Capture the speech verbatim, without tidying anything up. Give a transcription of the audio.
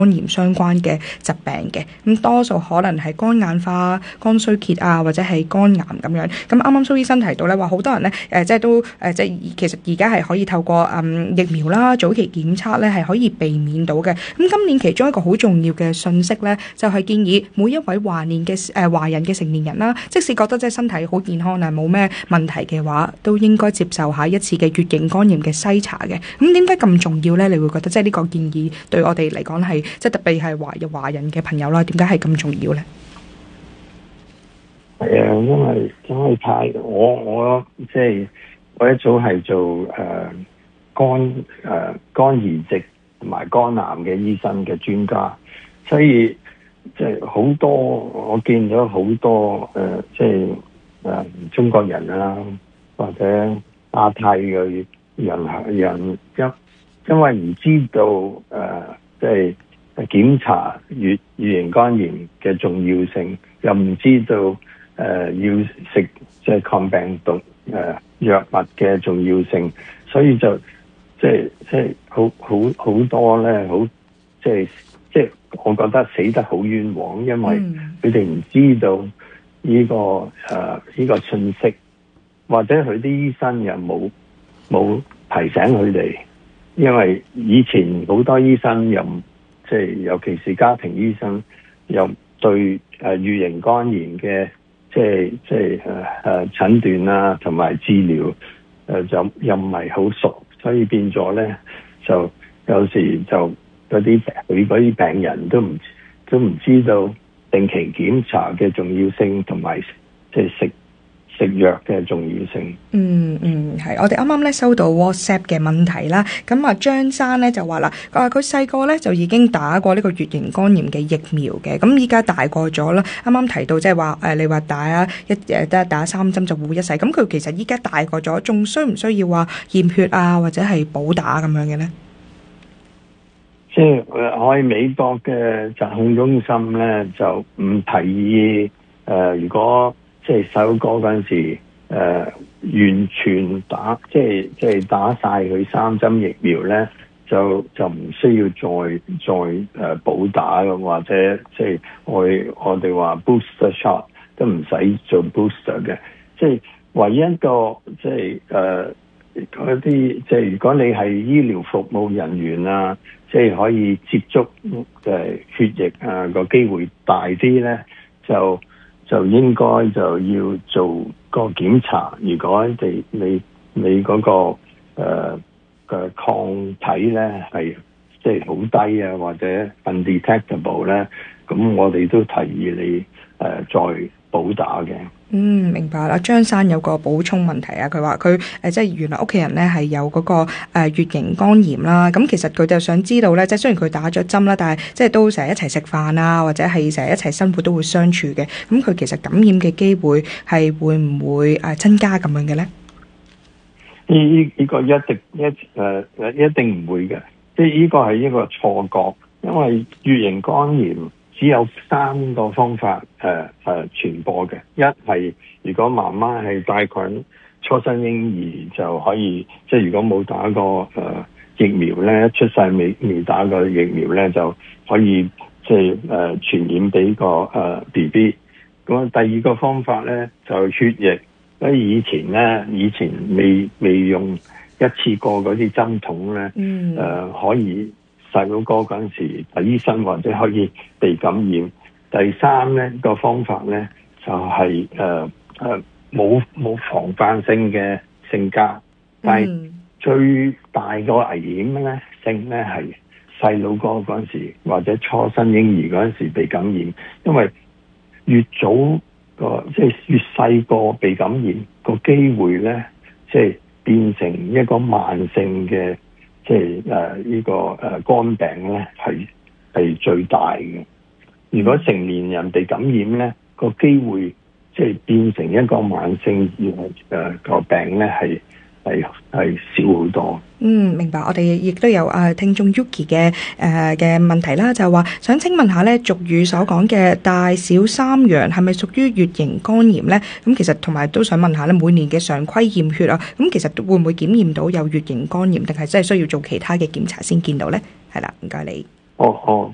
肝炎相關嘅疾病嘅，咁多數可能係肝硬化、肝衰竭啊，或者係肝癌咁樣。咁啱啱蘇醫生提到咧，話好多人咧，誒、呃，即係都誒、呃，即係其實而家係可以透過嗯疫苗啦、早期檢測咧，係可以避免到嘅。咁今年其中一個好重要嘅訊息咧，就係、是、建議每一位華年嘅誒華人嘅成年人啦，即使覺得即係身體好健康啊，冇咩問題嘅話，都應該接受下一次嘅乙型肝炎嘅篩查嘅。咁點解咁重要咧？你會覺得即係呢個建議對我哋嚟講係？即係特別係華華人嘅朋友啦，點解係咁重要咧？ 係啊，因為因為太我我即係我一早係做誒、呃、肝誒、呃、肝移植同埋肝癌嘅醫生嘅專家，所以即係好多我見到好多誒即係誒中國人啊，或者亞太嘅人人因因為唔知道誒、呃、即係。檢查乙乙型肝炎嘅重要性，又唔知道誒、呃、要食即係抗病毒誒、呃、藥物嘅重要性，所以就即係即係好好好多咧，好即係即係我覺得死得好冤枉，因為佢哋唔知道呢、這個誒呢、呃這個信息，或者佢啲醫生又冇冇提醒佢哋，因為以前好多醫生又唔即係尤其是家庭醫生，又對誒乙型肝炎嘅即係即係誒誒診斷啊，同埋治療誒就又唔係好熟，所以變咗咧就有時就嗰啲佢嗰啲病人都唔都唔知道定期檢查嘅重要性，同埋即係食食藥嘅重要性。 嗯嗯，係。我哋啱啱咧收到 WhatsApp 嘅問題啦。咁啊，張生咧就話啦，啊佢細個咧就已經打過呢個乙型肝炎嘅疫苗嘅。咁依家大個咗啦，啱啱提到即係話誒，你話打啊一誒得打三針就護一世。咁佢其實依家大個咗，仲需唔需要話驗血啊，或者係補打咁樣嘅咧？ 即係我喺美國嘅疾控中心咧，就唔提議誒、呃，如果即係細佬哥嗰陣時，誒、呃、完全打，即係即係打晒佢三針疫苗咧，就就唔需要再再誒、呃、補打嘅，或者即係我我哋話 booster shot 都唔使做 booster 嘅。即係唯一一個即係誒嗰啲，即係如果你係醫療服務人員啊，即係可以接觸誒血液啊個機會大啲咧，就。就應該就要做個檢查。如果你你你嗰、那個誒嘅、呃、抗體咧係即係好低啊，或者 undetectable 咧，咁我哋都提議你誒、呃、再補打嘅。 嗯，明白啦。張生有個補充問題啊，佢話佢誒即係原來屋企人咧係有嗰、那個誒乙型肝炎啦。咁其實佢就想知道咧，即係雖然佢打咗針啦，但係即係都成日一齊食飯啊，或者係成日一齊生活都會相處嘅。咁佢其實感染嘅機會係會唔會誒增加咁樣嘅咧？ 呢呢呢個一定一誒誒一定唔會嘅，即係呢個係一個錯覺，因為乙型肝炎只有三個方法誒誒傳播嘅。一係如果媽媽係帶菌初生嬰兒就可以，即係如果冇打過誒、呃、疫苗咧，出世未未打過疫苗咧，就可以即係誒、呃、傳染俾個誒 B B。咁、呃、第二個方法咧就係、血液，因為以前咧以前未未用一次過嗰啲針筒咧，誒、 嗯呃、可以。細佬哥嗰陣時睇醫生或者可以被感染。第三咧個方法咧就係誒誒冇冇防範性嘅性交，但係最大個危險咧性咧係細佬哥嗰陣時或者初生嬰兒嗰陣時被感染，因為越早個即係越細個被感染個機會咧，即係變成一個慢性嘅。即係誒呢個誒、呃、肝病咧係係最大嘅。如果成年人被感染咧，個機會即係變成一個慢性誒誒個病咧係係係少好多。 嗯，明白。我哋亦都有啊聽眾 Yuki 嘅誒嘅問題啦，就係話想請問下咧，俗語所講嘅大小三陽係咪屬於乙型肝炎咧？咁其實同埋都想問下咧，每年嘅常規驗血啊，咁其實會唔會檢驗到有乙型肝炎，定係真係需要做其他嘅檢查先見到咧？係啦，唔該你。 哦哦。